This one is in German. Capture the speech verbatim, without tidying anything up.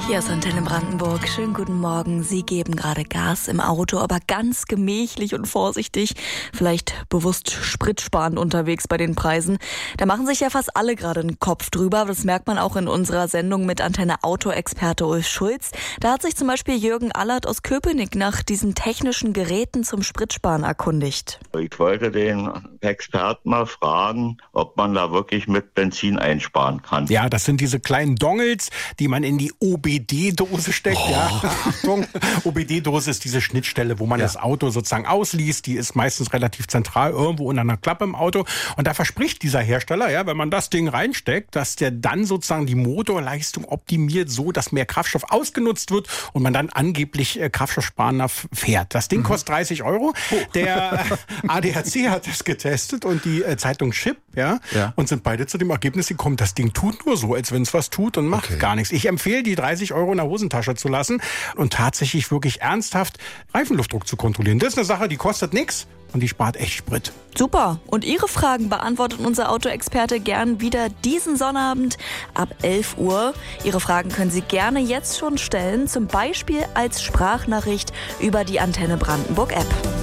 Hier ist Antenne Brandenburg. Schönen guten Morgen. Sie geben gerade Gas im Auto, aber ganz gemächlich und vorsichtig. Vielleicht bewusst spritsparend unterwegs bei den Preisen. Da machen sich ja fast alle gerade einen Kopf drüber. Das merkt man auch in unserer Sendung mit Antenne-Auto-Experte Ulf Schulz. Da hat sich zum Beispiel Jürgen Allert aus Köpenick nach diesen technischen Geräten zum Spritsparen erkundigt. Ich wollte den Experten mal fragen, ob man da wirklich mit Benzin einsparen kann. Ja, das sind diese kleinen Dongles, die man in die O B D-Dose steckt. Oh. Ja, Achtung, O B D-Dose ist diese Schnittstelle, wo man ja. das Auto sozusagen ausliest. Die ist meistens relativ zentral irgendwo unter einer Klappe im Auto. Und da verspricht dieser Hersteller, ja, wenn man das Ding reinsteckt, dass der dann sozusagen die Motorleistung optimiert, so dass mehr Kraftstoff ausgenutzt wird und man dann angeblich äh, kraftstoffsparender fährt. Das Ding mhm. kostet dreißig Euro. Oh. Der A D A C hat das getestet und die äh, Zeitung Chip, ja, ja, und sind beide zu dem Ergebnis gekommen, das Ding tut nur so, als wenn es was tut und macht okay. gar nichts. Ich empfehle, die dreißig Euro in der Hosentasche zu lassen und tatsächlich wirklich ernsthaft Reifenluftdruck zu kontrollieren. Das ist eine Sache, die kostet nichts und die spart echt Sprit. Super. Und Ihre Fragen beantwortet unser Autoexperte gern wieder diesen Sonnabend ab elf Uhr. Ihre Fragen können Sie gerne jetzt schon stellen, zum Beispiel als Sprachnachricht über die Antenne Brandenburg App.